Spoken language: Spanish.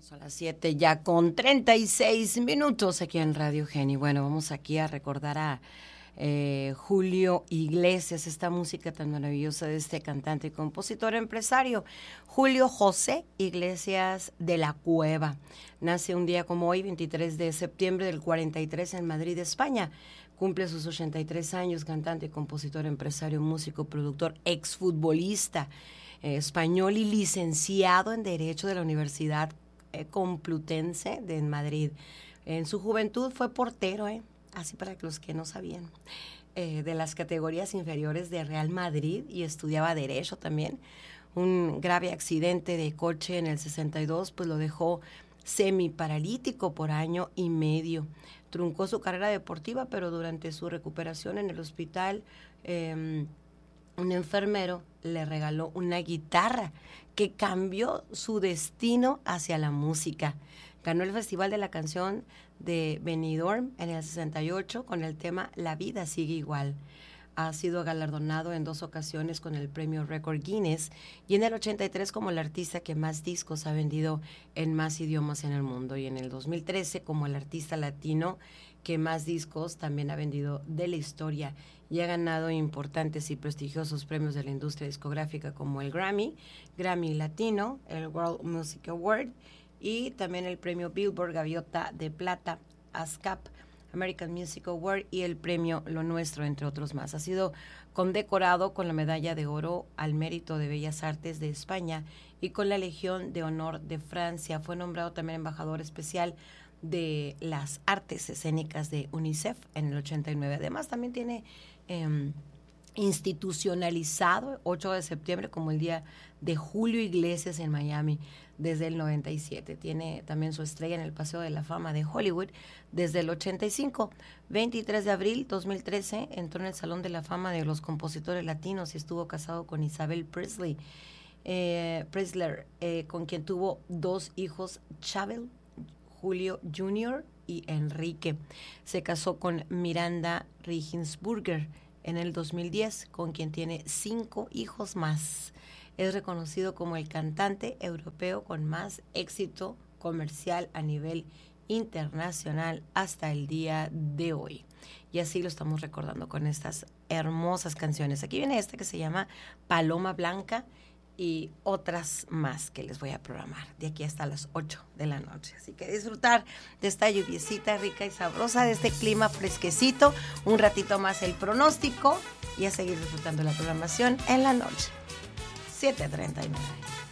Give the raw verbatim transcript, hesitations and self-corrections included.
Son las siete ya con treinta y seis minutos aquí en Radio Geni. Bueno, vamos aquí a recordar a eh, Julio Iglesias, esta música tan maravillosa de este cantante y compositor empresario, Julio José Iglesias de la Cueva. Nace un día como hoy, veintitrés de septiembre del cuarenta y tres en Madrid, España. Cumple sus ochenta y tres años, cantante, compositor, empresario, músico, productor, exfutbolista eh, español y licenciado en Derecho de la Universidad eh, Complutense de Madrid. En su juventud fue portero, eh, así para los que no sabían, eh, de las categorías inferiores de Real Madrid y estudiaba Derecho también. Un grave accidente de coche en el sesenta y dos pues lo dejó semiparalítico por año y medio. Truncó su carrera deportiva, pero durante su recuperación en el hospital, eh, un enfermero le regaló una guitarra que cambió su destino hacia la música. Ganó el Festival de la Canción de Benidorm en el sesenta y ocho con el tema La vida sigue igual. Ha sido galardonado en dos ocasiones con el premio Record Guinness y en el ochenta y tres como el artista que más discos ha vendido en más idiomas en el mundo, y en el dos mil trece como el artista latino que más discos también ha vendido de la historia, y ha ganado importantes y prestigiosos premios de la industria discográfica como el Grammy, Grammy Latino, el World Music Award y también el premio Billboard Gaviota de Plata, ASCAP, American Music Award y el premio Lo Nuestro, entre otros más. Ha sido condecorado con la Medalla de Oro al Mérito de Bellas Artes de España y con la Legión de Honor de Francia. Fue nombrado también embajador especial de las artes escénicas de UNICEF en el ochenta y nueve. Además, también tiene eh, institucionalizado ocho de septiembre como el Día de Julio Iglesias en Miami desde el noventa y siete. Tiene también su estrella en el Paseo de la Fama de Hollywood desde el ochenta y cinco. veintitrés de abril dos mil trece entró en el Salón de la Fama de los Compositores Latinos y estuvo casado con Isabel Presley, eh, Presler, eh, con quien tuvo dos hijos, Chabel, Julio junior y Enrique. Se casó con Miranda Regensburger en el dos mil diez, con quien tiene cinco hijos más. Es reconocido como el cantante europeo con más éxito comercial a nivel internacional hasta el día de hoy. Y así lo estamos recordando con estas hermosas canciones. Aquí viene esta que se llama Paloma Blanca y otras más que les voy a programar de aquí hasta las ocho de la noche. Así que disfrutar de esta lluviecita rica y sabrosa, de este clima fresquecito, un ratito más el pronóstico y a seguir disfrutando la programación en la noche. siete treinta y nueve.